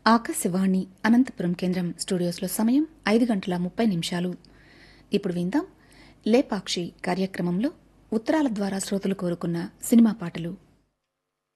ఆకాశవాణి అనంతపురం కేంద్రం స్టూడియోస్లో సమయం 5:30 ఇప్పుడు విందాం లేపాక్షి కార్యక్రమంలో ఉత్తరాల ద్వారా శ్రోతలు కోరుకున్న సినిమా పాటలు.